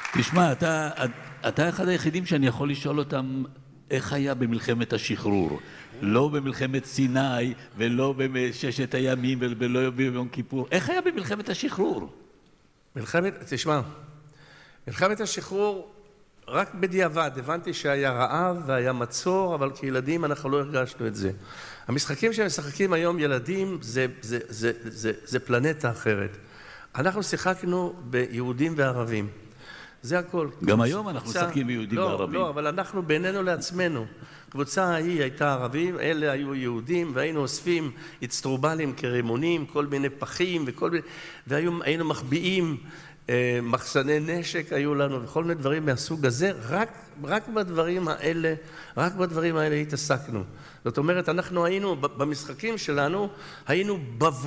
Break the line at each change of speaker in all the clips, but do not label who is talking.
תשמע, אתה אחד היחידים שאני יכול לשאול אותם איך היה במלחמת השחרור. לא במלחמת סיני, ולא בששת הימים, ולא ביום כיפור. איך היה במלחמת השחרור?
תשמע, מלחמת השחרור, רק בדיעבד, הבנתי שהיה רעב והיה מצור, אבל כילדים אנחנו לא הרגשנו את זה. המשחקים שמשחקים היום ילדים זה פלנטה אחרת. אנחנו שיחקנו ביהודים וערבים. זה הכל.
גם היום אנחנו משחקים ביהודים וערבים.
לא, אבל אנחנו בינינו לעצמנו. קבוצה ההיא הייתה ערבים, אלה היו יהודים, והיינו אוספים אצטרובלים כרימונים, כל מיני פחים, והיינו מחביאים מחסני נשק היו לנו, וכל מיני דברים מהסוג הזה, רק בדברים האלה התעסקנו. זאת אומרת, אנחנו היינו, במשחקים שלנו, היינו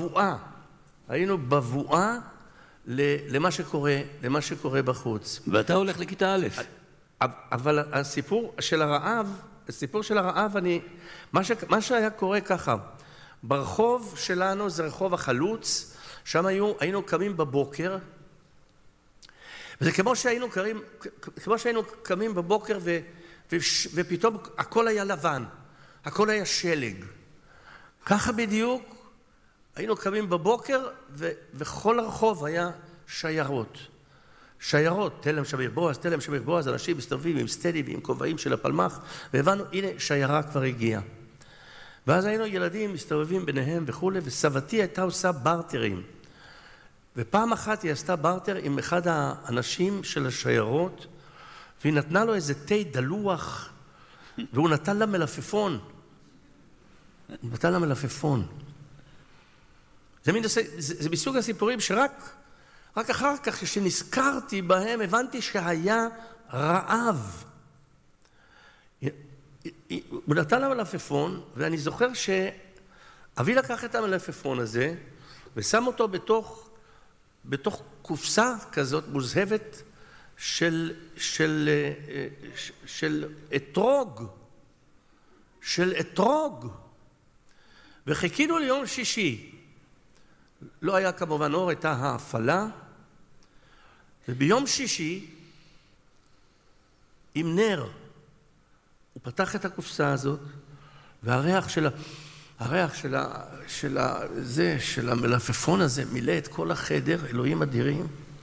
בבואה למה שקורה בחוץ.
ואתה הולך לכיתה א'.
אבל הסיפור של הרעב, מה שהיה קורה ככה, ברחוב שלנו זה רחוב החלוץ, שם היינו קמים בבוקר, וזה כמו שהיינו קמים בבוקר ופתאום הכל היה לבן, הכל היה שלג. ככה בדיוק היינו קמים בבוקר וכל הרחוב היה שיירות, תלם שמיר בועז, אנשים מסתובבים עם סטדי ועם כובעים של הפלמ"ח, והבנו, הנה שיירה כבר הגיעה. ואז היינו ילדים מסתובבים ביניהם וכו', וסבתי הייתה עושה ברטרים. ופעם אחת היא עשתה ברטר עם אחד האנשים של השיירות, והיא נתנה לו איזה תה דלוח, והוא נתן לה מלפפון. זה מסוג הסיפורים שרק אחר כך, כשנזכרתי בהם, הבנתי שהיה רעב. הוא נתן לה מלפפון, ואני זוכר שאבי לקח את המלפפון הזה, ושם אותו בתוך קופסה כזאת מוזהבת של אתרוג. וחיכינו ליום שישי. לא היה כמובן אור, הייתה ההפעלה, וביום שישי, עם נר, הוא פתח את הקופסה הזאת, והריח של המלפפון הזה מילא את כל החדר, אלוהים אדירים,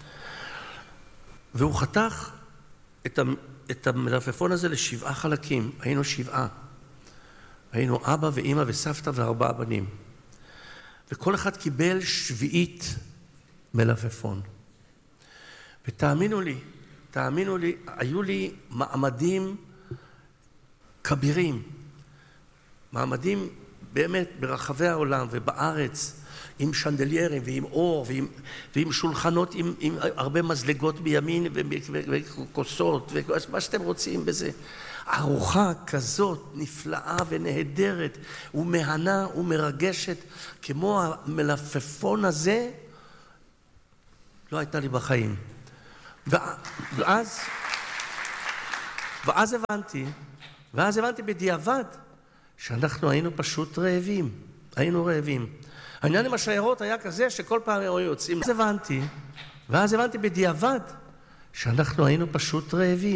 והוא חתך את המלפפון הזה ל7 חלקים, היינו 7. היינו אבא ואמא וסבתא ו4 בנים. וכל אחד קיבל 7 מלפפון. ותאמינו לי, היו לי מעמדים כבירים, מעמדים באמת ברחבי העולם ובארץ, עם שנדליירים ועם אור ועם שולחנות עם הרבה מזלגות בימין וכוסות ומה שאתם רוצים בזה. ארוחה כזאת נפלאה ונהדרת ומהנה ומרגשת כמו המלפפון הזה לא הייתה לי בחיים. ואז הבנתי בדיעבד שאנחנו היינו פשוט רעבים. העניין עם השיירות היה כזה שכל פעם היו יוצאים. ואז הבנתי בדיעבד שאנחנו היינו פשוט רעבים.